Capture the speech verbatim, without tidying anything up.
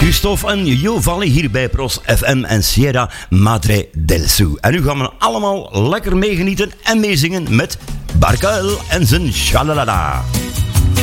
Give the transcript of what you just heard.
Christophe en Jo Valle hier bij Pros F M en Sierra Madre del Sur. En nu gaan we allemaal lekker meegenieten en meezingen met Barcael en zijn Shalalala.